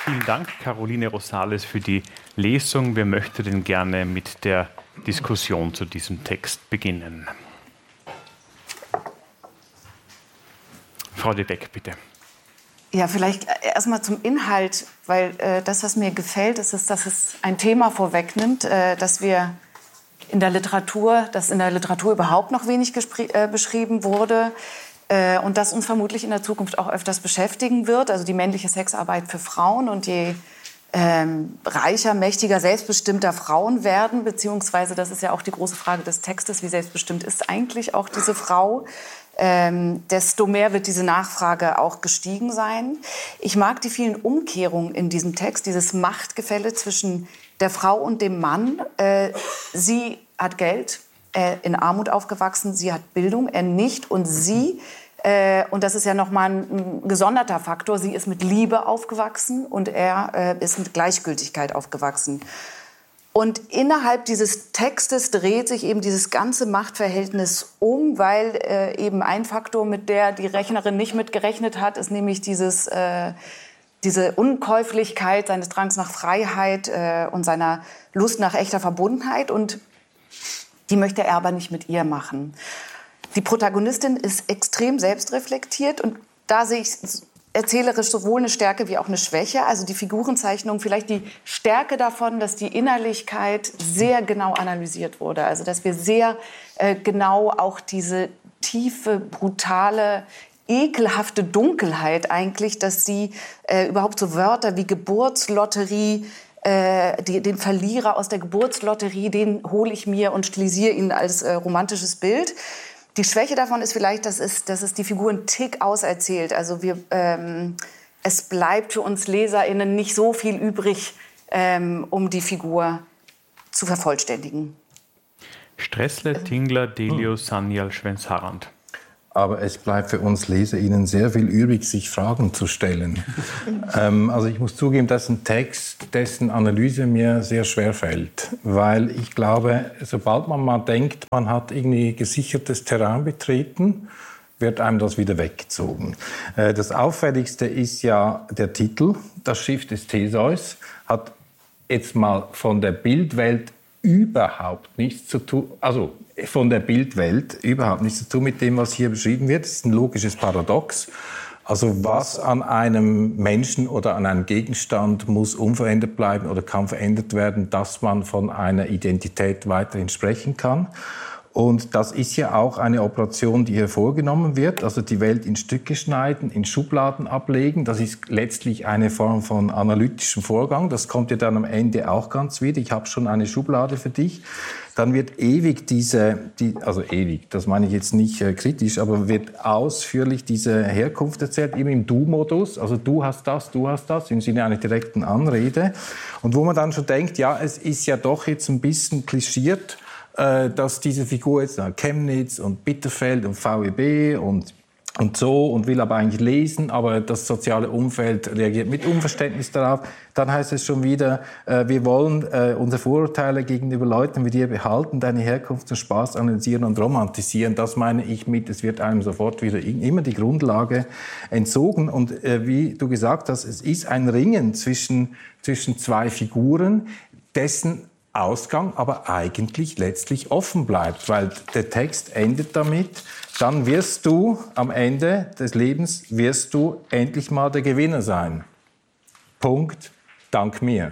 Vielen Dank, Caroline Rosales, für die Lesung. Wir möchten denn gerne mit der Diskussion zu diesem Text beginnen. Frau de Beck, bitte. Ja, vielleicht erstmal zum Inhalt, weil das, was mir gefällt, ist, dass es ein Thema vorwegnimmt, dass in der Literatur überhaupt noch wenig beschrieben wurde und das uns vermutlich in der Zukunft auch öfters beschäftigen wird. Also die männliche Sexarbeit für Frauen, und je reicher, mächtiger, selbstbestimmter Frauen werden, beziehungsweise das ist ja auch die große Frage des Textes, wie selbstbestimmt ist eigentlich auch diese Frau, desto mehr wird diese Nachfrage auch gestiegen sein. Ich mag die vielen Umkehrungen in diesem Text, dieses Machtgefälle zwischen der Frau und dem Mann. Sie hat Geld, in Armut aufgewachsen, sie hat Bildung, er nicht, und sie, und das ist ja nochmal ein gesonderter Faktor, sie ist mit Liebe aufgewachsen und er ist mit Gleichgültigkeit aufgewachsen. Und innerhalb dieses Textes dreht sich eben dieses ganze Machtverhältnis um, weil eben ein Faktor, mit der die Rechnerin nicht mitgerechnet hat, ist nämlich diese Unkäuflichkeit seines Drangs nach Freiheit und seiner Lust nach echter Verbundenheit. Und die möchte er aber nicht mit ihr machen. Die Protagonistin ist extrem selbstreflektiert und da sehe ich erzählerisch sowohl eine Stärke wie auch eine Schwäche. Also die Figurenzeichnung, vielleicht die Stärke davon, dass die Innerlichkeit sehr genau analysiert wurde. Also dass wir sehr genau auch diese tiefe, brutale, ekelhafte Dunkelheit eigentlich, dass sie überhaupt so Wörter wie Geburtslotterie, den Verlierer aus der Geburtslotterie, den hole ich mir und stilisiere ihn als romantisches Bild. Die Schwäche davon ist vielleicht, dass es die Figur einen Tick auserzählt. Also es bleibt für uns LeserInnen nicht so viel übrig, um die Figur zu vervollständigen. Stressle, Tingler, Delius, Sanyal, Schwens-Harand. Aber es bleibt für uns LeserInnen sehr viel übrig, sich Fragen zu stellen. Also ich muss zugeben, das ist ein Text, dessen Analyse mir sehr schwer fällt. Weil ich glaube, sobald man mal denkt, man hat irgendwie gesichertes Terrain betreten, wird einem das wieder weggezogen. Das Auffälligste ist ja der Titel, Das Schiff des Theseus, hat jetzt mal von der Bildwelt überhaupt nichts zu tun, also von der Bildwelt überhaupt nichts zu tun mit dem, was hier beschrieben wird. Das ist ein logisches Paradox. Also was an einem Menschen oder an einem Gegenstand muss unverändert bleiben oder kann verändert werden, dass man von einer Identität weiterhin sprechen kann. Und das ist ja auch eine Operation, die hier vorgenommen wird. Also die Welt in Stücke schneiden, in Schubladen ablegen. Das ist letztlich eine Form von analytischem Vorgang. Das kommt ja dann am Ende auch ganz wieder. Ich habe schon eine Schublade für dich. Dann wird ewig ewig, das meine ich jetzt nicht kritisch, aber wird ausführlich diese Herkunft erzählt, immer im Du-Modus. Also du hast das, im Sinne einer direkten Anrede. Und wo man dann schon denkt, ja, es ist ja doch jetzt ein bisschen klischiert, dass diese Figur jetzt nach Chemnitz und Bitterfeld und VEB und so und will aber eigentlich lesen, aber das soziale Umfeld reagiert mit Unverständnis darauf. Dann heißt es schon wieder, wir wollen unsere Vorurteile gegenüber Leuten wie dir behalten, deine Herkunft und Spaß analysieren und romantisieren. Das meine ich mit, es wird einem sofort wieder immer die Grundlage entzogen. Und wie du gesagt hast, es ist ein Ringen zwischen zwei Figuren, dessen Ausgang aber eigentlich letztlich offen bleibt, weil der Text endet damit, dann wirst du am Ende des Lebens endlich mal der Gewinner sein. Punkt, dank mir.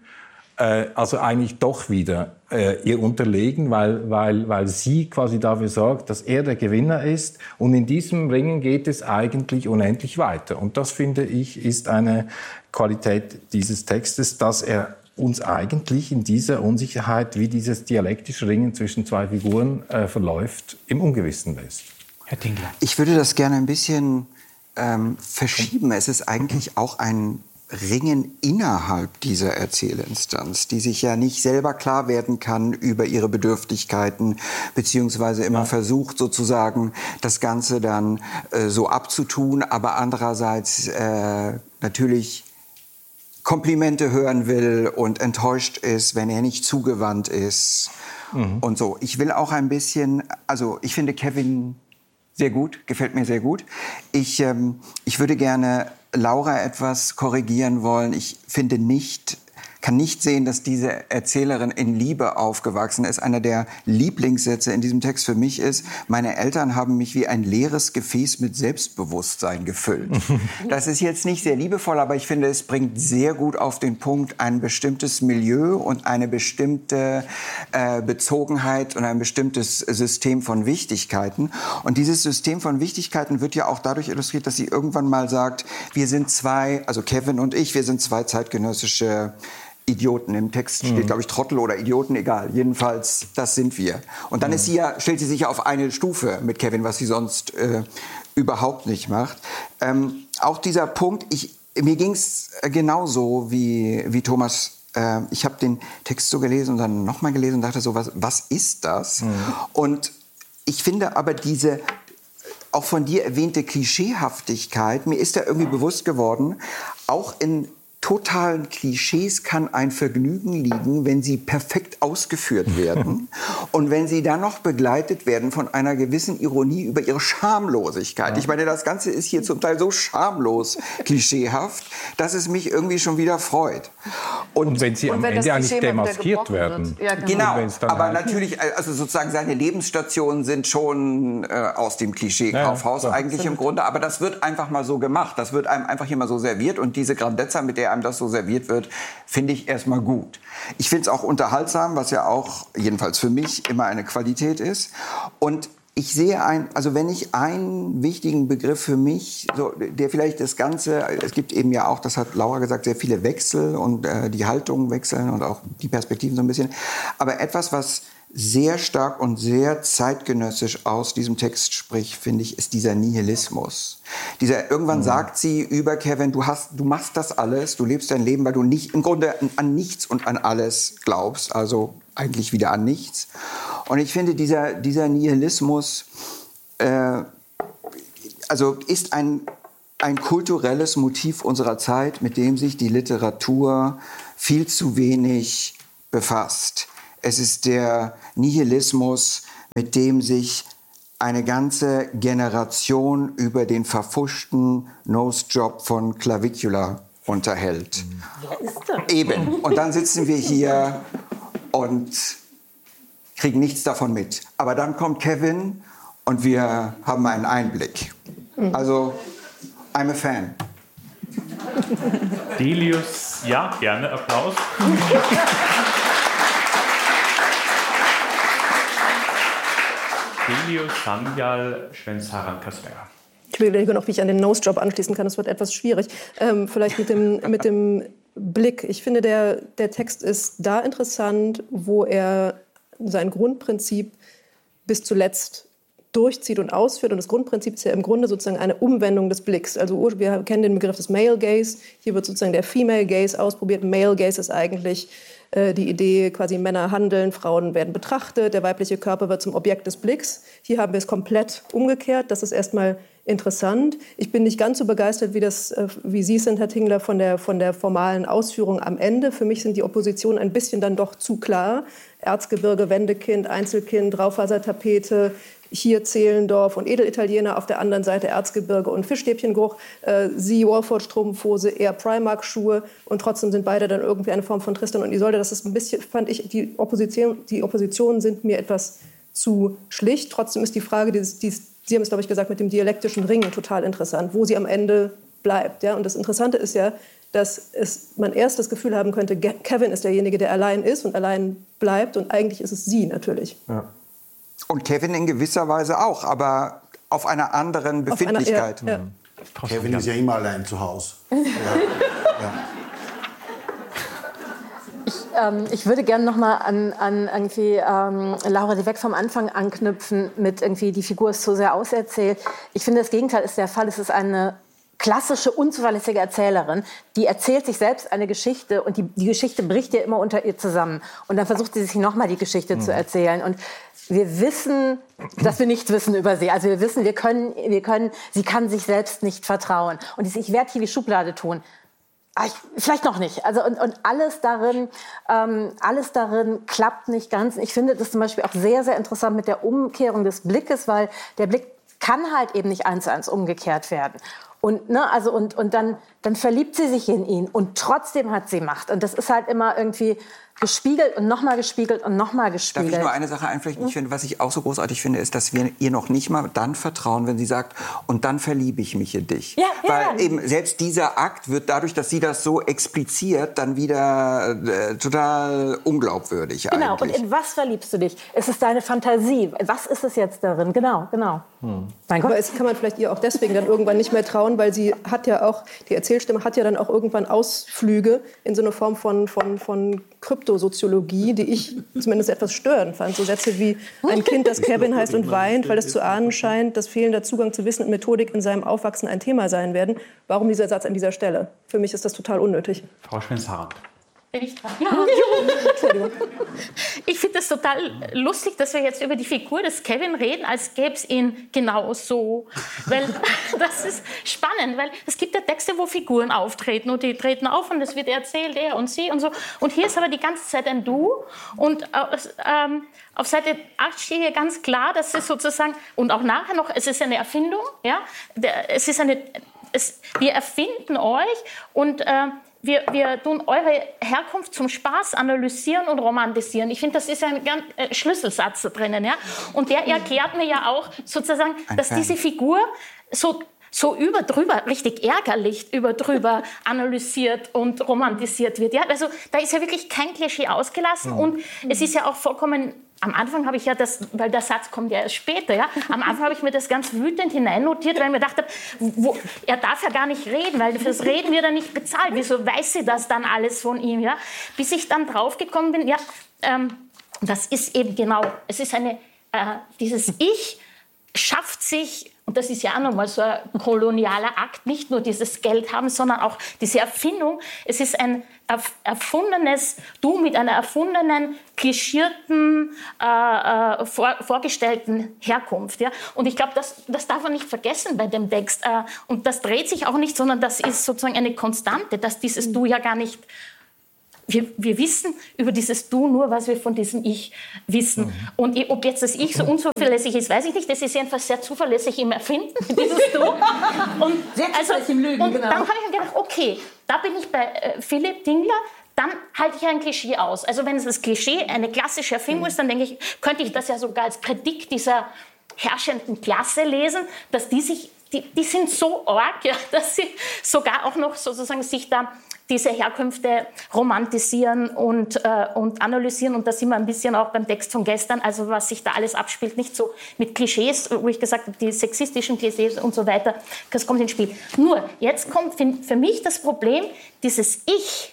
Also eigentlich doch wieder ihr unterlegen, weil sie quasi dafür sorgt, dass er der Gewinner ist. Und in diesem Ringen geht es eigentlich unendlich weiter. Und das, finde ich, ist eine Qualität dieses Textes, dass er uns eigentlich in dieser Unsicherheit, wie dieses dialektische Ringen zwischen zwei Figuren verläuft, im Ungewissen lässt. Herr Tingler. Ich würde das gerne ein bisschen verschieben. Es ist eigentlich auch ein Ringen innerhalb dieser Erzählinstanz, die sich ja nicht selber klar werden kann über ihre Bedürftigkeiten, beziehungsweise immer versucht sozusagen das Ganze dann so abzutun, aber andererseits natürlich Komplimente hören will und enttäuscht ist, wenn er nicht zugewandt ist und so. Ich will auch ein bisschen, also ich finde Kevin sehr gut, gefällt mir sehr gut. Ich würde gerne Laura etwas korrigieren wollen. Ich finde kann nicht sehen, dass diese Erzählerin in Liebe aufgewachsen ist. Einer der Lieblingssätze in diesem Text für mich ist: Meine Eltern haben mich wie ein leeres Gefäß mit Selbstbewusstsein gefüllt. Das ist jetzt nicht sehr liebevoll, aber ich finde, es bringt sehr gut auf den Punkt ein bestimmtes Milieu und eine bestimmte Bezogenheit und ein bestimmtes System von Wichtigkeiten. Und dieses System von Wichtigkeiten wird ja auch dadurch illustriert, dass sie irgendwann mal sagt, wir sind also Kevin und ich, wir sind zwei zeitgenössische Idioten. Im Text steht, glaube ich, Trottel oder Idioten, egal. Jedenfalls, das sind wir. Und dann stellt sie sich ja auf eine Stufe mit Kevin, was sie sonst überhaupt nicht macht. Auch dieser Punkt, mir ging es genauso wie Thomas. Ich habe den Text so gelesen und dann nochmal gelesen und dachte so, was ist das? Und ich finde aber diese auch von dir erwähnte Klischeehaftigkeit, mir ist da irgendwie bewusst geworden, auch in totalen Klischees kann ein Vergnügen liegen, wenn sie perfekt ausgeführt werden und wenn sie dann noch begleitet werden von einer gewissen Ironie über ihre Schamlosigkeit. Ja. Ich meine, das Ganze ist hier zum Teil so schamlos klischeehaft, dass es mich irgendwie schon wieder freut. Und wenn sie am Ende eigentlich demaskiert werden. Ja, genau, aber natürlich, also sozusagen seine Lebensstationen sind schon aus dem Klischee-Kaufhaus eigentlich im Grunde, aber das wird einfach mal so gemacht, das wird einem einfach hier mal so serviert und diese Grandezza, mit der einem das so serviert wird, finde ich erstmal gut. Ich finde es auch unterhaltsam, was ja auch, jedenfalls für mich, immer eine Qualität ist. Und ich sehe wenn ich einen wichtigen Begriff für mich, so, der vielleicht das Ganze, es gibt eben ja auch, das hat Laura gesagt, sehr viele Wechsel und die Haltungen wechseln und auch die Perspektiven so ein bisschen. Aber etwas, was sehr stark und sehr zeitgenössisch aus diesem Text spricht, finde ich, ist dieser Nihilismus. Irgendwann sagt sie über Kevin, du machst das alles, du lebst dein Leben, weil du im Grunde an nichts und an alles glaubst, also eigentlich wieder an nichts. Und ich finde, dieser Nihilismus ist ein kulturelles Motiv unserer Zeit, mit dem sich die Literatur viel zu wenig befasst. Es ist der Nihilismus, mit dem sich eine ganze Generation über den verpfuschten Nosejob von Clavicula unterhält. Wer ist das? Eben. Und dann sitzen wir hier und kriegen nichts davon mit. Aber dann kommt Kevin und wir haben einen Einblick. Also, I'm a fan. Delius, ja, gerne Applaus. Delius Sanyal Schwensaran-Kasper. Ich überlege noch, wie ich an den Nosejob anschließen kann. Das wird etwas schwierig. Vielleicht mit dem Blick. Ich finde, der Text ist da interessant, wo er sein Grundprinzip bis zuletzt durchzieht und ausführt. Und das Grundprinzip ist ja im Grunde sozusagen eine Umwendung des Blicks. Also wir kennen den Begriff des Male Gaze. Hier wird sozusagen der Female Gaze ausprobiert. Male Gaze ist eigentlich die Idee, quasi Männer handeln, Frauen werden betrachtet, der weibliche Körper wird zum Objekt des Blicks. Hier haben wir es komplett umgekehrt. Das ist erstmal interessant. Ich bin nicht ganz so begeistert, wie Sie sind, Herr Tingler, von der formalen Ausführung am Ende. Für mich sind die Oppositionen ein bisschen dann doch zu klar. Erzgebirge, Wendekind, Einzelkind, Raufasertapete, hier Zehlendorf und Edelitaliener, auf der anderen Seite Erzgebirge und Fischstäbchengeruch. Sie Walford-Strumpfhose, eher Primark-Schuhe und trotzdem sind beide dann irgendwie eine Form von Tristan und Isolde. Das ist ein bisschen, fand ich, die Oppositionen sind mir etwas zu schlicht. Trotzdem ist die Frage, Sie haben es, glaube ich, gesagt, mit dem dialektischen Ringen total interessant, wo sie am Ende bleibt. Ja? Und das Interessante ist ja, dass man erst das Gefühl haben könnte, Kevin ist derjenige, der allein ist und allein bleibt und eigentlich ist es sie natürlich. Ja. Und Kevin in gewisser Weise auch, aber auf einer anderen Befindlichkeit. Ja. Kevin ist ja immer allein zu Hause. Ja. Ich würde gerne noch mal an irgendwie Laura de Weck vom Anfang anknüpfen mit irgendwie die Figur ist zu sehr auserzählt. Ich finde, das Gegenteil ist der Fall. Es ist eine klassische, unzuverlässige Erzählerin, die erzählt sich selbst eine Geschichte und die Geschichte bricht ja immer unter ihr zusammen. Und dann versucht sie sich noch mal die Geschichte zu erzählen. Und wir wissen, dass wir nichts wissen über sie. Also wir wissen, sie kann sich selbst nicht vertrauen. Und ich werde hier die Schublade tun. Vielleicht noch nicht. Also und alles darin klappt nicht ganz. Ich finde das zum Beispiel auch sehr, sehr interessant mit der Umkehrung des Blickes, weil der Blick kann halt eben nicht 1:1 umgekehrt werden. Und, ne, also, und dann verliebt sie sich in ihn und trotzdem hat sie Macht. Und das ist halt immer irgendwie gespiegelt und nochmal gespiegelt und nochmal gespiegelt. Darf ich nur eine Sache einflechten? Ich finde, was ich auch so großartig finde, ist, dass wir ihr noch nicht mal dann vertrauen, wenn sie sagt, und dann verliebe ich mich in dich. Ja, weil eben selbst dieser Akt wird dadurch, dass sie das so expliziert, dann wieder total unglaubwürdig genau. eigentlich. Und in was verliebst du dich? Es ist deine Fantasie. Was ist es jetzt darin? Genau. Mein Gott. Aber es kann man vielleicht ihr auch deswegen dann irgendwann nicht mehr trauen, weil sie hat ja auch, die Erzählstimme hat ja dann auch irgendwann Ausflüge in so eine Form von Kryptosoziologie, die ich zumindest etwas störend fand. So Sätze wie, ein Kind, das Kevin heißt und weint, weil es zu ahnen scheint, dass fehlender Zugang zu Wissen und Methodik in seinem Aufwachsen ein Thema sein werden. Warum dieser Satz an dieser Stelle? Für mich ist das total unnötig. Frau Schwenz-Harand. Bin ich dran? Ja. Ich finde es total lustig, dass wir jetzt über die Figur des Kevin reden, als gäbe es ihn genau so. Weil das ist spannend, weil es gibt ja Texte, wo Figuren auftreten und die treten auf und es wird erzählt, er und sie und so. Und hier ist aber die ganze Zeit ein Du. Und auf Seite 8 steht hier ganz klar, dass es sozusagen, und auch nachher noch, es ist eine Erfindung, ja? Wir erfinden euch und wir tun eure Herkunft zum Spaß analysieren und romantisieren. Ich finde, das ist ein ganz Schlüsselsatz da drinnen. Ja? Und der erklärt mir ja auch sozusagen, dass diese Figur so drüber, richtig ärgerlich drüber analysiert und romantisiert wird. Ja? Also da ist ja wirklich kein Klischee ausgelassen und es ist ja auch vollkommen... Am Anfang habe ich ja das, weil der Satz kommt ja erst später, ja. Am Anfang habe ich mir das ganz wütend hineinnotiert, weil ich mir gedacht habe, er darf ja gar nicht reden, weil fürs Reden wird er nicht bezahlt. Wieso weiß sie das dann alles von ihm, ja? Bis ich dann draufgekommen bin, ja, das ist eben genau, es ist dieses Ich schafft sich, und das ist ja auch nochmal so ein kolonialer Akt, nicht nur dieses Geld haben, sondern auch diese Erfindung. Es ist ein erfundenes, du mit einer erfundenen, klischierten, vorgestellten Herkunft. Ja? Und ich glaube, das darf man nicht vergessen bei dem Text. Und das dreht sich auch nicht, sondern das ist sozusagen eine Konstante, dass dieses Du ja gar nicht... Wir wissen über dieses Du nur, was wir von diesem Ich wissen. Und ob jetzt das Ich so unzuverlässig ist, weiß ich nicht. Das ist jedenfalls sehr zuverlässig im Erfinden, dieses Du. Und, sehr zuverlässig im Lügen, und genau. dann habe ich mir gedacht, okay, da bin ich bei Philipp Dingler, dann halte ich ein Klischee aus. Also wenn es das Klischee eine klassische Erfindung ist, dann denke ich, könnte ich das ja sogar als Kritik dieser herrschenden Klasse lesen, dass die sind so arg, ja, dass sie sogar auch noch sozusagen sich da diese Herkünfte romantisieren und analysieren. Und da sind wir ein bisschen auch beim Text von gestern, also was sich da alles abspielt, nicht so mit Klischees, wo ich gesagt habe, die sexistischen Klischees und so weiter, das kommt ins Spiel. Nur, jetzt kommt für mich das Problem, dieses Ich.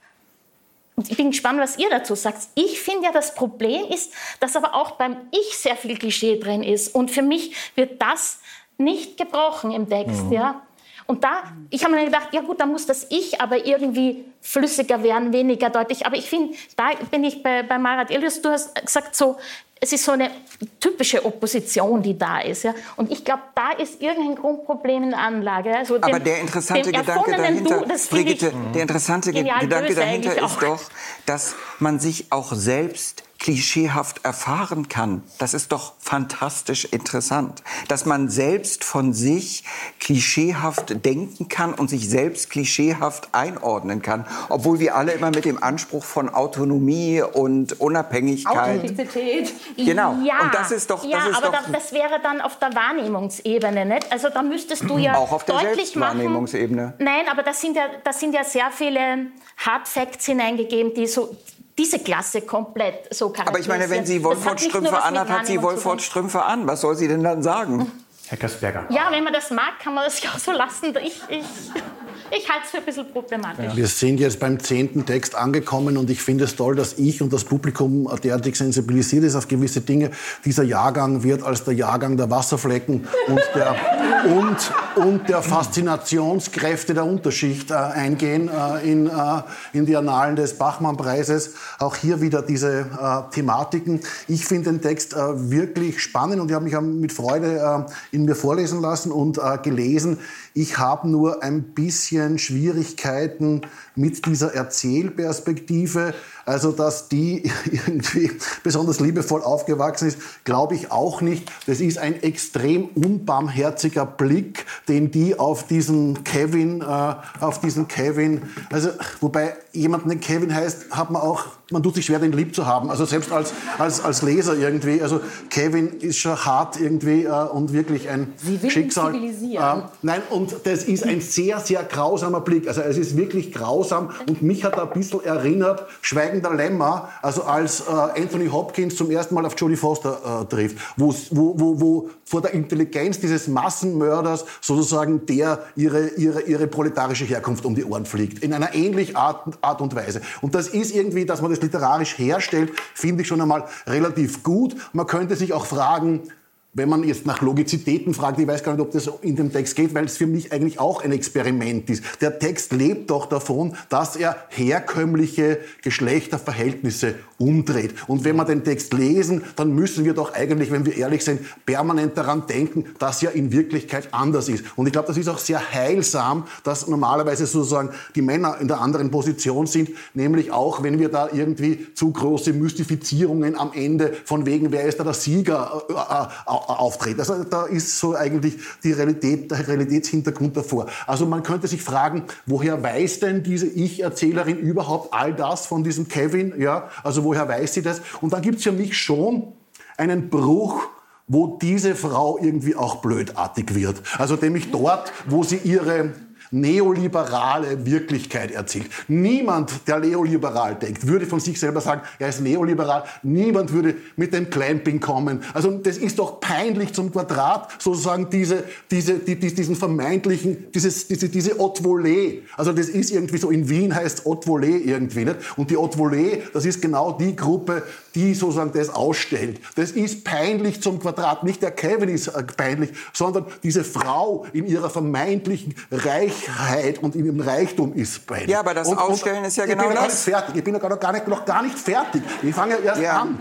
Und ich bin gespannt, was ihr dazu sagt. Ich finde ja, das Problem ist, dass aber auch beim Ich sehr viel Klischee drin ist. Und für mich wird das nicht gebrochen im Text, ja. Und ich habe mir gedacht, ja gut, da muss das Ich aber irgendwie flüssiger werden, weniger deutlich. Aber ich finde, da bin ich bei Marat Elias, du hast gesagt, so, es ist so eine typische Opposition, die da ist. Ja? Und ich glaube, da ist irgendein Grundproblem in der Anlage. Also aber der interessante Gedanke dahinter, Brigitte, der interessante Gedanke dahinter ist doch, dass man sich auch selbst klischeehaft erfahren kann. Das ist doch fantastisch interessant. Dass man selbst von sich klischeehaft denken kann und sich selbst klischeehaft einordnen kann. Obwohl wir alle immer mit dem Anspruch von Autonomie und Unabhängigkeit... Authentizität. Genau. Ja, und das ist doch... Das wäre dann auf der Wahrnehmungsebene, nicht? Also da müsstest du ja auch auf der deutlich Selbstwahrnehmungsebene. Nein, aber da sind ja sehr viele Hard Facts hineingegeben, die so... diese Klasse komplett so charakterisiert. Aber ich meine, wenn sie Wolford-Strümpfe anhat, hat sie Wolford-Strümpfe an. Was soll sie denn dann sagen? Herr Kasperger. Ja, wenn man das mag, kann man das ja auch so lassen. Ich halte es für ein bisschen problematisch. Wir sind jetzt beim 10. Text angekommen und ich finde es toll, dass ich und das Publikum derartig sensibilisiert ist auf gewisse Dinge. Dieser Jahrgang wird als der Jahrgang der Wasserflecken und der Faszinationskräfte der Unterschicht eingehen in die Annalen des Bachmann-Preises. Auch hier wieder diese Thematiken. Ich finde den Text wirklich spannend und ich habe mich mit Freude in mir vorlesen lassen und gelesen. Ich habe nur ein bisschen Schwierigkeiten mit dieser Erzählperspektive. Also, dass die irgendwie besonders liebevoll aufgewachsen ist, glaube ich auch nicht. Das ist ein extrem unbarmherziger Blick, den die auf diesen Kevin, also wobei jemanden, den Kevin heißt, hat man tut sich schwer, den lieb zu haben, also selbst als Leser irgendwie, also Kevin ist schon hart irgendwie und wirklich ein Schicksal. Nein, und das ist ein sehr, sehr grausamer Blick, also es ist wirklich grausam und mich hat ein bisschen erinnert, Schweigender Lämmer, also als Anthony Hopkins zum ersten Mal auf Jodie Foster trifft, wo vor der Intelligenz dieses Massenmörders sozusagen der ihre proletarische Herkunft um die Ohren fliegt, in einer ähnlichen Art und Weise. Und das ist irgendwie, dass man das literarisch herstellt, finde ich schon einmal relativ gut. Man könnte sich auch fragen, wenn man jetzt nach Logizitäten fragt, ich weiß gar nicht, ob das in dem Text geht, weil es für mich eigentlich auch ein Experiment ist. Der Text lebt doch davon, dass er herkömmliche Geschlechterverhältnisse umdreht. Und wenn wir den Text lesen, dann müssen wir doch eigentlich, wenn wir ehrlich sind, permanent daran denken, dass ja in Wirklichkeit anders ist. Und ich glaube, das ist auch sehr heilsam, dass normalerweise sozusagen die Männer in der anderen Position sind, nämlich auch, wenn wir da irgendwie zu große Mystifizierungen am Ende von wegen, wer ist da der Sieger, auftreten. Also da ist so eigentlich der Realitätshintergrund davor. Also man könnte sich fragen, woher weiß denn diese Ich-Erzählerin überhaupt all das von diesem Kevin? Ja, also woher weiß sie das? Und dann gibt es für mich schon einen Bruch, wo diese Frau irgendwie auch blödartig wird. Also nämlich dort, wo sie ihre neoliberale Wirklichkeit erzählt. Niemand, der neoliberal denkt, würde von sich selber sagen, er ist neoliberal. Niemand würde mit dem Clamping kommen. Also das ist doch peinlich zum Quadrat, sozusagen diesen vermeintlichen, diese Haute Volée. Also das ist irgendwie so, in Wien heißt Haute Volée irgendwie nicht. Und die Haute Volée, das ist genau die Gruppe, die sozusagen das ausstellt. Das ist peinlich zum Quadrat. Nicht der Kevin ist peinlich, sondern diese Frau in ihrer vermeintlichen Reichheit und in ihrem Reichtum ist peinlich. Ja, aber das Ausstellen ist ja genau das. Ich bin noch gar nicht fertig. Ich fange ja erst an.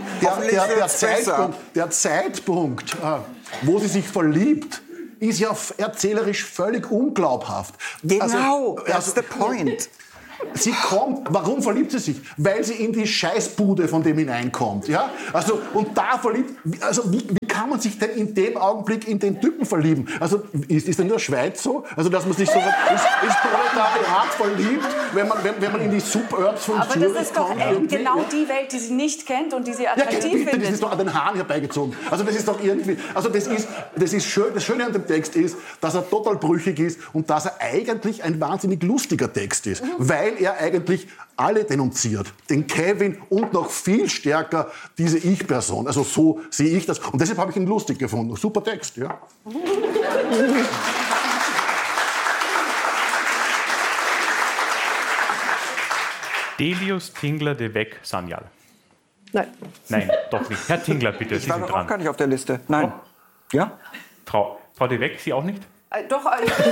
Der Zeitpunkt, wo sie sich verliebt, ist ja erzählerisch völlig unglaubhaft. Genau, that's the point. Sie kommt, warum verliebt sie sich? Weil sie in die Scheißbude von dem hineinkommt. Ja? Also, und da verliebt, also wie kann man sich denn in dem Augenblick in den Typen verlieben? Also ist denn in der Schweiz so? Also dass man sich so ist Proletariat verliebt, wenn man in die Suburbs von Zürich kommt? Aber das ist doch genau die Welt, die sie nicht kennt und die sie attraktiv findet. Das ist doch an den Haaren herbeigezogen. Also das ist doch irgendwie, also das ist schön, das Schöne an dem Text ist, dass er total brüchig ist und dass er eigentlich ein wahnsinnig lustiger Text ist, weil er eigentlich alle denunziert. Den Kevin und noch viel stärker diese Ich-Person. Also so sehe ich das. Und deshalb habe ich ihn lustig gefunden. Super Text, ja. Delius Tingler de Weg Sanyal. Nein. Nein, doch nicht. Herr Tingler, bitte. Ich war doch auch gar nicht auf der Liste. Nein. Oh. Ja? Frau de Weg, Sie auch nicht? Doch,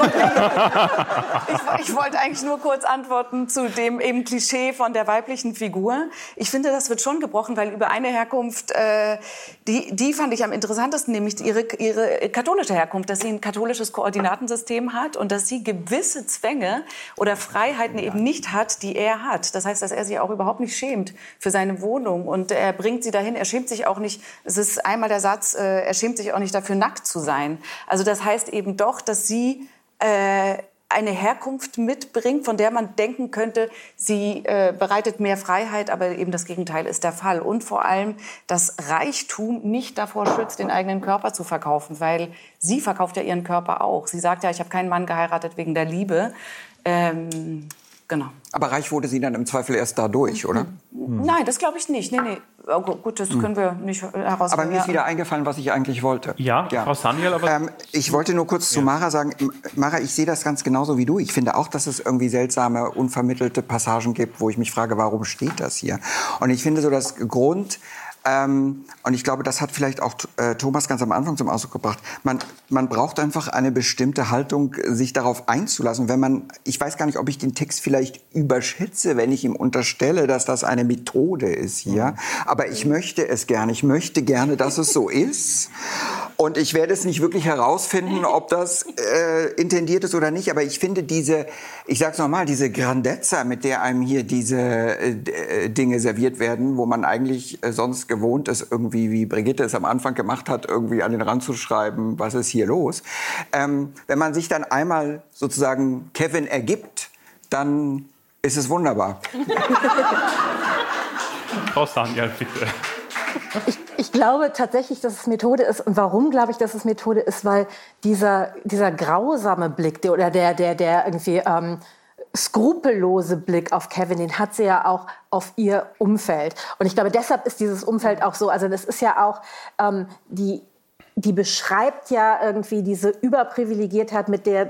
ich wollte eigentlich nur kurz antworten zu dem eben Klischee von der weiblichen Figur. Ich finde, das wird schon gebrochen, weil über eine Herkunft, die fand ich am interessantesten, nämlich ihre katholische Herkunft, dass sie ein katholisches Koordinatensystem hat und dass sie gewisse Zwänge oder Freiheiten eben nicht hat, die er hat. Das heißt, dass er sich auch überhaupt nicht schämt für seine Wohnung und er bringt sie dahin, er schämt sich auch nicht, es ist einmal der Satz, er schämt sich auch nicht dafür, nackt zu sein. Also das heißt eben doch, dass sie eine Herkunft mitbringt, von der man denken könnte, sie bereitet mehr Freiheit, aber eben das Gegenteil ist der Fall. Und vor allem, dass Reichtum nicht davor schützt, den eigenen Körper zu verkaufen, weil sie verkauft ja ihren Körper auch. Sie sagt ja, ich habe keinen Mann geheiratet wegen der Liebe. Genau. Aber reich wurde sie dann im Zweifel erst dadurch, oder? Nein, das glaube ich nicht. Nee. Oh, gut, das können wir nicht herausfinden. Aber mir ist wieder eingefallen, was ich eigentlich wollte. Ja. Frau Sanyal, aber... ich wollte nur kurz zu Mara sagen, Mara, ich sehe das ganz genauso wie du. Ich finde auch, dass es irgendwie seltsame, unvermittelte Passagen gibt, wo ich mich frage, warum steht das hier? Und ich finde so das Grund... und ich glaube, das hat vielleicht auch Thomas ganz am Anfang zum Ausdruck gebracht. Man braucht einfach eine bestimmte Haltung, sich darauf einzulassen. Ich weiß gar nicht, ob ich den Text vielleicht überschätze, wenn ich ihm unterstelle, dass das eine Methode ist hier. Aber ich möchte es gerne. Ich möchte gerne, dass es so ist. Und ich werde es nicht wirklich herausfinden, ob das intendiert ist oder nicht. Aber ich finde ich sag's nochmal, diese Grandezza, mit der einem hier diese Dinge serviert werden, wo man eigentlich sonst gewohnt ist, irgendwie, wie Brigitte es am Anfang gemacht hat, irgendwie an den Rand zu schreiben, was ist hier los? Wenn man sich dann einmal sozusagen Kevin ergibt, dann ist es wunderbar. Frau Sanyal, bitte. Ich glaube tatsächlich, dass es Methode ist. Und warum glaube ich, dass es Methode ist? Weil dieser grausame Blick der irgendwie skrupellose Blick auf Kevin, den hat sie ja auch auf ihr Umfeld. Und ich glaube, deshalb ist dieses Umfeld auch so. Also das ist ja auch die beschreibt ja irgendwie diese Überprivilegiertheit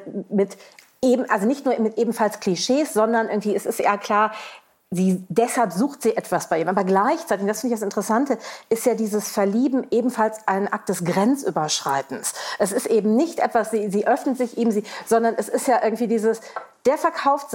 also nicht nur mit ebenfalls Klischees, sondern irgendwie es ist ja klar, deshalb sucht sie etwas bei ihm. Aber gleichzeitig, das finde ich das Interessante, ist ja dieses Verlieben ebenfalls ein Akt des Grenzüberschreitens. Es ist eben nicht etwas, sie öffnet sich ihm, sondern es ist ja irgendwie der verkauft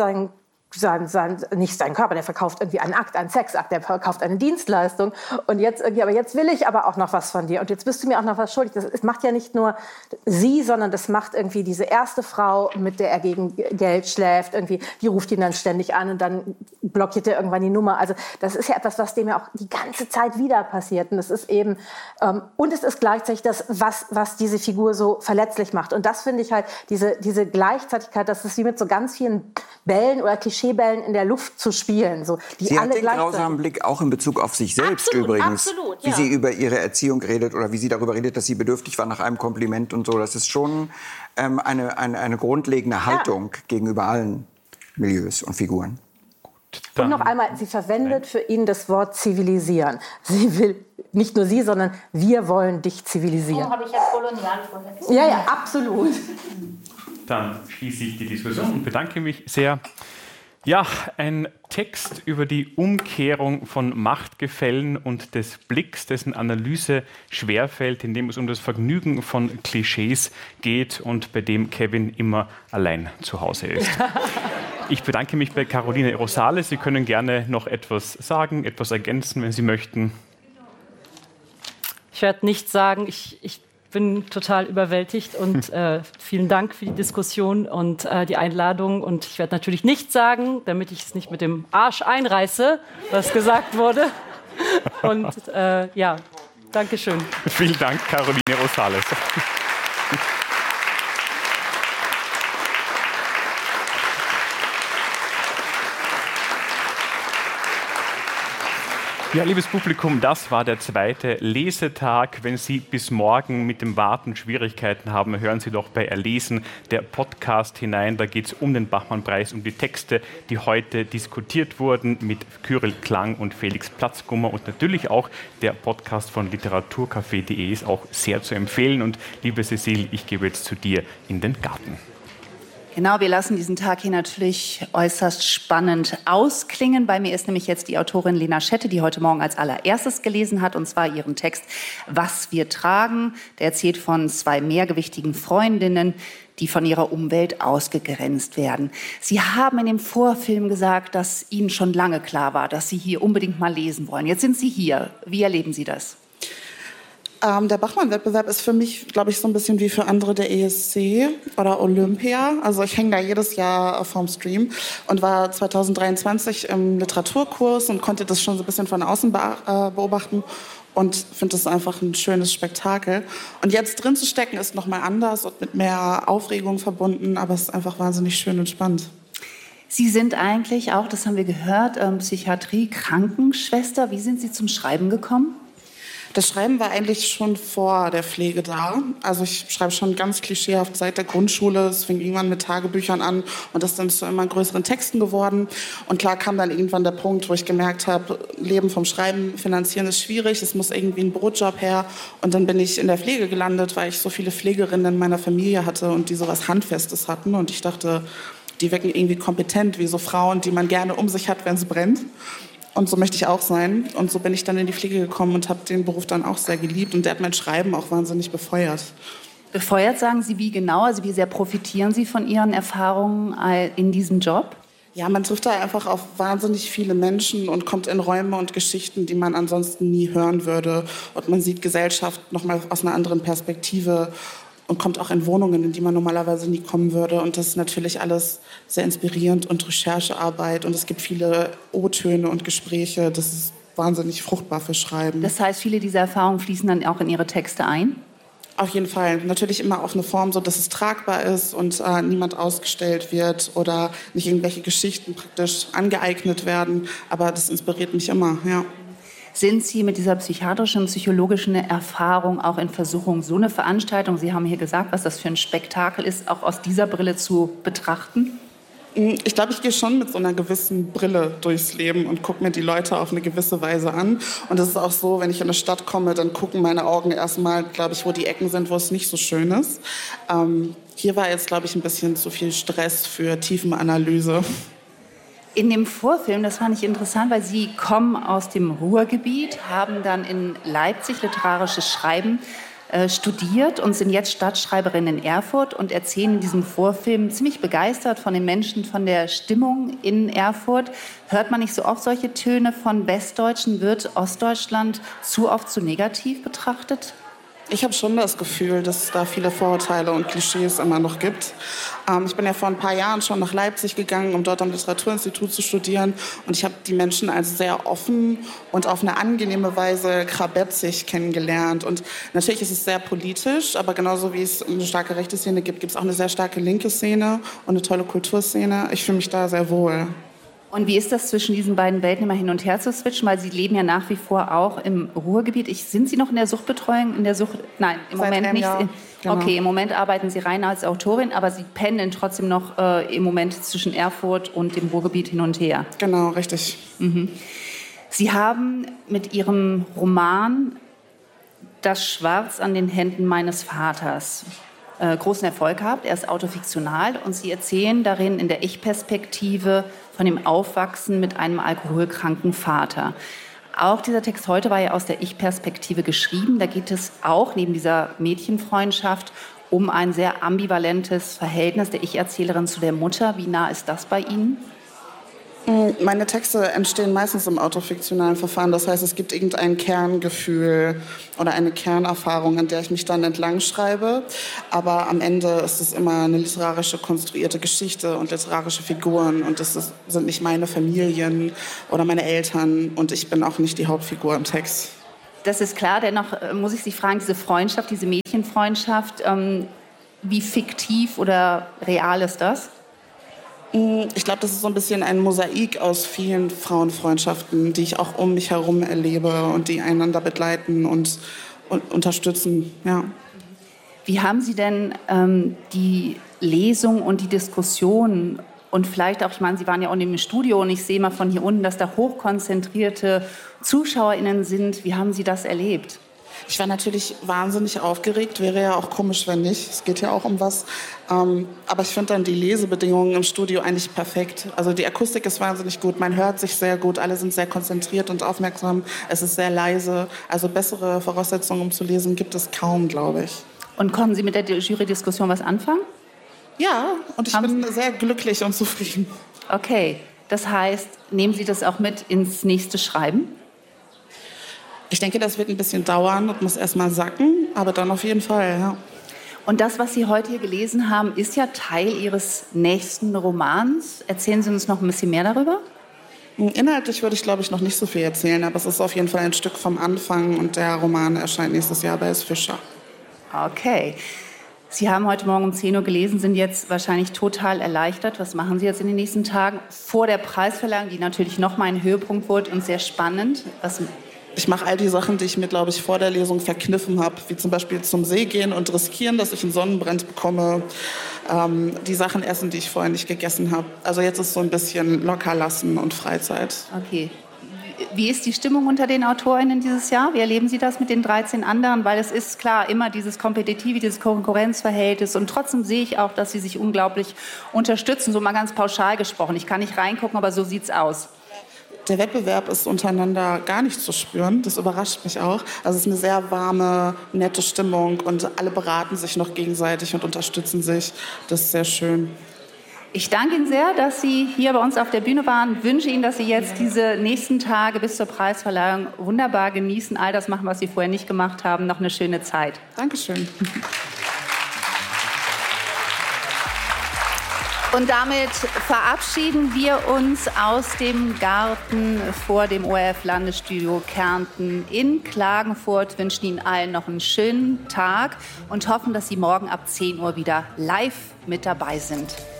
nicht seinen Körper, der verkauft irgendwie einen Akt, einen Sexakt, der verkauft eine Dienstleistung und jetzt will ich aber auch noch was von dir und jetzt bist du mir auch noch was schuldig. Das macht ja nicht nur sie, sondern das macht irgendwie diese erste Frau, mit der er gegen Geld schläft, irgendwie, die ruft ihn dann ständig an und dann blockiert er irgendwann die Nummer. Also das ist ja etwas, was dem ja auch die ganze Zeit wieder passiert und es ist eben, und es ist gleichzeitig das, was diese Figur so verletzlich macht und das finde ich halt, diese Gleichzeitigkeit, das ist wie mit so ganz vielen Bällen oder Klischeebällen in der Luft zu spielen. So, sie hat den grausamen Blick auch in Bezug auf sich selbst übrigens. Absolut, wie sie über ihre Erziehung redet oder wie sie darüber redet, dass sie bedürftig war nach einem Kompliment und so. Das ist schon eine grundlegende Haltung gegenüber allen Milieus und Figuren. Und noch einmal, sie verwendet für ihn das Wort zivilisieren. Sie will, nicht nur sie, sondern wir wollen dich zivilisieren. So habe ich ja kolonial vorher gesagt. Ja, absolut. Dann schließe ich die Diskussion und bedanke mich sehr. Ja, ein Text über die Umkehrung von Machtgefällen und des Blicks, dessen Analyse schwerfällt, in dem es um das Vergnügen von Klischees geht und bei dem Kevin immer allein zu Hause ist. Ich bedanke mich bei Caroline Rosales. Sie können gerne noch etwas sagen, etwas ergänzen, wenn Sie möchten. Ich werde nichts sagen. Ich bin total überwältigt und vielen Dank für die Diskussion und die Einladung. Und ich werde natürlich nichts sagen, damit ich es nicht mit dem Arsch einreiße, was gesagt wurde. Und ja, danke schön. Vielen Dank, Caroline Rosales. Ja, liebes Publikum, das war der zweite Lesetag. Wenn Sie bis morgen mit dem Warten Schwierigkeiten haben, hören Sie doch bei Erlesen, der Podcast, hinein. Da geht es um den Bachmann-Preis, um die Texte, die heute diskutiert wurden mit Kyrill Klang und Felix Platzgummer. Und natürlich auch der Podcast von literaturcafé.de ist auch sehr zu empfehlen. Und liebe Cecile, ich gebe jetzt zu dir in den Garten. Genau, wir lassen diesen Tag hier natürlich äußerst spannend ausklingen. Bei mir ist nämlich jetzt die Autorin Lena Schette, die heute Morgen als allererstes gelesen hat, und zwar ihren Text »Was wir tragen«. Der erzählt von zwei mehrgewichtigen Freundinnen, die von ihrer Umwelt ausgegrenzt werden. Sie haben in dem Vorfilm gesagt, dass Ihnen schon lange klar war, dass Sie hier unbedingt mal lesen wollen. Jetzt sind Sie hier. Wie erleben Sie das? Der Bachmann-Wettbewerb ist für mich, glaube ich, so ein bisschen wie für andere der ESC oder Olympia. Also ich hänge da jedes Jahr vorm Stream und war 2023 im Literaturkurs und konnte das schon so ein bisschen von außen beobachten und finde das einfach ein schönes Spektakel. Und jetzt drin zu stecken ist noch mal anders und mit mehr Aufregung verbunden, aber es ist einfach wahnsinnig schön und spannend. Sie sind eigentlich auch, das haben wir gehört, Psychiatrie-Krankenschwester. Wie sind Sie zum Schreiben gekommen? Das Schreiben war eigentlich schon vor der Pflege da. Also ich schreibe schon ganz klischeehaft seit der Grundschule. Es fing irgendwann mit Tagebüchern an und das ist dann zu immer größeren Texten geworden. Und klar kam dann irgendwann der Punkt, wo ich gemerkt habe, Leben vom Schreiben finanzieren ist schwierig, es muss irgendwie ein Brotjob her. Und dann bin ich in der Pflege gelandet, weil ich so viele Pflegerinnen in meiner Familie hatte und die so was Handfestes hatten. Und ich dachte, die wirken irgendwie kompetent, wie so Frauen, die man gerne um sich hat, wenn es brennt. Und so möchte ich auch sein. Und so bin ich dann in die Pflege gekommen und habe den Beruf dann auch sehr geliebt. Und der hat mein Schreiben auch wahnsinnig befeuert. Befeuert, sagen Sie, wie genau? Also wie sehr profitieren Sie von Ihren Erfahrungen in diesem Job? Ja, man trifft da einfach auf wahnsinnig viele Menschen und kommt in Räume und Geschichten, die man ansonsten nie hören würde. Und man sieht Gesellschaft nochmal aus einer anderen Perspektive und kommt auch in Wohnungen, in die man normalerweise nie kommen würde. Und das ist natürlich alles sehr inspirierend und Recherchearbeit. Und es gibt viele O-Töne und Gespräche. Das ist wahnsinnig fruchtbar für Schreiben. Das heißt, viele dieser Erfahrungen fließen dann auch in Ihre Texte ein? Auf jeden Fall. Natürlich immer auf eine Form, so dass es tragbar ist und niemand ausgestellt wird oder nicht irgendwelche Geschichten praktisch angeeignet werden. Aber das inspiriert mich immer, ja. Sind Sie mit dieser psychiatrischen, psychologischen Erfahrung auch in Versuchung, so eine Veranstaltung, Sie haben hier gesagt, was das für ein Spektakel ist, auch aus dieser Brille zu betrachten? Ich glaube, ich gehe schon mit so einer gewissen Brille durchs Leben und gucke mir die Leute auf eine gewisse Weise an. Und es ist auch so, wenn ich in eine Stadt komme, dann gucken meine Augen erstmal, glaube ich, wo die Ecken sind, wo es nicht so schön ist. Hier war jetzt, glaube ich, ein bisschen zu viel Stress für Tiefenanalyse. In dem Vorfilm, das fand ich interessant, weil Sie kommen aus dem Ruhrgebiet, haben dann in Leipzig literarisches Schreiben studiert und sind jetzt Stadtschreiberin in Erfurt und erzählen in diesem Vorfilm ziemlich begeistert von den Menschen, von der Stimmung in Erfurt. Hört man nicht so oft solche Töne von Westdeutschen? Wird Ostdeutschland zu oft zu negativ betrachtet? Ich habe schon das Gefühl, dass es da viele Vorurteile und Klischees immer noch gibt. Ich bin ja vor ein paar Jahren schon nach Leipzig gegangen, um dort am Literaturinstitut zu studieren. Und ich habe die Menschen als sehr offen und auf eine angenehme Weise krabetzig kennengelernt. Und natürlich ist es sehr politisch, aber genauso wie es eine starke rechte Szene gibt, gibt es auch eine sehr starke linke Szene und eine tolle Kulturszene. Ich fühle mich da sehr wohl. Und wie ist das zwischen diesen beiden Welten immer hin und her zu switchen? Weil Sie leben ja nach wie vor auch im Ruhrgebiet. Sind Sie noch in der Suchtbetreuung? Nein, im Moment nicht. Genau. Okay, im Moment arbeiten Sie rein als Autorin, aber Sie pendeln trotzdem noch im Moment zwischen Erfurt und dem Ruhrgebiet hin und her. Genau, richtig. Mhm. Sie haben mit Ihrem Roman Das Schwarz an den Händen meines Vaters großen Erfolg gehabt. Er ist autofiktional und Sie erzählen darin in der Ich-Perspektive von dem Aufwachsen mit einem alkoholkranken Vater. Auch dieser Text heute war ja aus der Ich-Perspektive geschrieben. Da geht es auch neben dieser Mädchenfreundschaft um ein sehr ambivalentes Verhältnis der Ich-Erzählerin zu der Mutter. Wie nah ist das bei Ihnen? Meine Texte entstehen meistens im autofiktionalen Verfahren. Das heißt, es gibt irgendein Kerngefühl oder eine Kernerfahrung, an der ich mich dann entlang schreibe. Aber am Ende ist es immer eine literarische, konstruierte Geschichte und literarische Figuren. Und sind nicht meine Familien oder meine Eltern. Und ich bin auch nicht die Hauptfigur im Text. Das ist klar. Dennoch muss ich Sie fragen, diese Freundschaft, diese Mädchenfreundschaft, wie fiktiv oder real ist das? Ich glaube, das ist so ein bisschen ein Mosaik aus vielen Frauenfreundschaften, die ich auch um mich herum erlebe und die einander begleiten und unterstützen. Ja. Wie haben Sie denn die Lesung und die Diskussion und vielleicht auch, ich meine, Sie waren ja auch im Studio und ich sehe mal von hier unten, dass da hochkonzentrierte ZuschauerInnen sind. Wie haben Sie das erlebt? Ich war natürlich wahnsinnig aufgeregt, wäre ja auch komisch, wenn nicht. Es geht ja auch um was. Aber ich finde dann die Lesebedingungen im Studio eigentlich perfekt. Also die Akustik ist wahnsinnig gut, man hört sich sehr gut, alle sind sehr konzentriert und aufmerksam. Es ist sehr leise. Also bessere Voraussetzungen, um zu lesen, gibt es kaum, glaube ich. Und konnten Sie mit der Jury-Diskussion was anfangen? Ja, und ich bin sehr glücklich und zufrieden. Okay, das heißt, nehmen Sie das auch mit ins nächste Schreiben? Ich denke, das wird ein bisschen dauern und muss erst mal sacken, aber dann auf jeden Fall, ja. Und das, was Sie heute hier gelesen haben, ist ja Teil Ihres nächsten Romans. Erzählen Sie uns noch ein bisschen mehr darüber? Inhaltlich würde ich, glaube ich, noch nicht so viel erzählen, aber es ist auf jeden Fall ein Stück vom Anfang und der Roman erscheint nächstes Jahr bei S. Fischer. Okay. Sie haben heute Morgen um 10 Uhr gelesen, sind jetzt wahrscheinlich total erleichtert. Was machen Sie jetzt in den nächsten Tagen vor der Preisverleihung, die natürlich noch mal ein Höhepunkt wird und sehr spannend? Ich mache all die Sachen, die ich mir, glaube ich, vor der Lesung verkniffen habe, wie zum Beispiel zum See gehen und riskieren, dass ich einen Sonnenbrand bekomme, die Sachen essen, die ich vorher nicht gegessen habe. Also jetzt ist so ein bisschen locker lassen und Freizeit. Okay. Wie ist die Stimmung unter den AutorInnen dieses Jahr? Wie erleben Sie das mit den 13 anderen? Weil es ist klar immer dieses Kompetitive, dieses Konkurrenzverhältnis. Und trotzdem sehe ich auch, dass sie sich unglaublich unterstützen. So mal ganz pauschal gesprochen. Ich kann nicht reingucken, aber so sieht's aus. Der Wettbewerb ist untereinander gar nicht zu spüren. Das überrascht mich auch. Also es ist eine sehr warme, nette Stimmung und alle beraten sich noch gegenseitig und unterstützen sich. Das ist sehr schön. Ich danke Ihnen sehr, dass Sie hier bei uns auf der Bühne waren. Wünsche Ihnen, dass Sie jetzt diese nächsten Tage bis zur Preisverleihung wunderbar genießen, all das machen, was Sie vorher nicht gemacht haben. Noch eine schöne Zeit. Dankeschön. Und damit verabschieden wir uns aus dem Garten vor dem ORF-Landesstudio Kärnten in Klagenfurt, wünschen Ihnen allen noch einen schönen Tag und hoffen, dass Sie morgen ab 10 Uhr wieder live mit dabei sind.